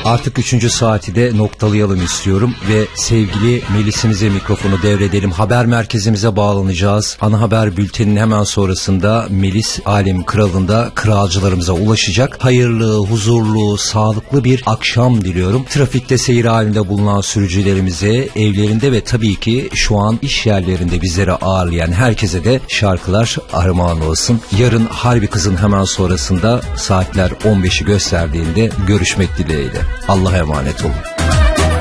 Artık 3. saati de noktalayalım istiyorum ve sevgili Melis'imize mikrofonu devredelim. Haber merkezimize bağlanacağız. Ana haber bülteninin hemen sonrasında Melis Alem Kralı'nda kralcılarımıza ulaşacak. Hayırlı, huzurlu, sağlıklı bir akşam diliyorum. Trafikte seyir halinde bulunan sürücülerimize, evlerinde ve tabii ki şu an iş yerlerinde bizleri ağırlayan herkese de şarkılar armağan olsun. Yarın Harbi Kız'ın hemen sonrasında saatler 15'i gösterdiğinde görüşmek dileğiyle. Allah'a emanet olun.